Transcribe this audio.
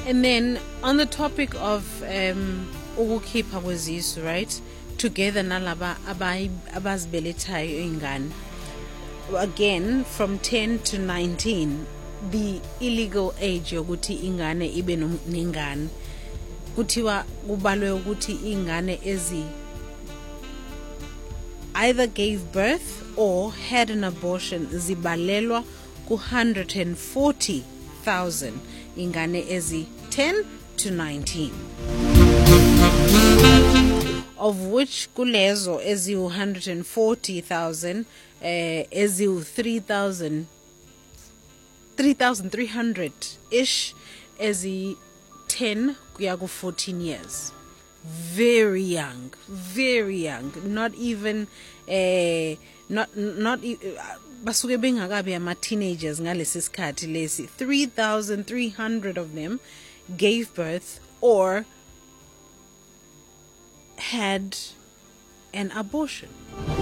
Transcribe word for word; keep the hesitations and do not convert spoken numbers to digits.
And then on the topic of um ukukhipha kwezisu, right, together nalaba abazibelethayo ingane, again from ten to nineteen, the illegal age yokuthi ingane ibe nengane kuthiwa kubalwe ukuthi ingane ezi either gave birth or had an abortion zibalelwa ku one hundred forty thousand ingane ezi ten to nineteen, of which kulezo ezi one hundred forty thousand eh ezi three thousand three hundred ish ezi ten kuya ku fourteen years. Very young, very young, not even eh not not basuke bengakabi ama teenagers ngalesi sikhathi lesi. three thousand three hundred of them gave birth or had an abortion.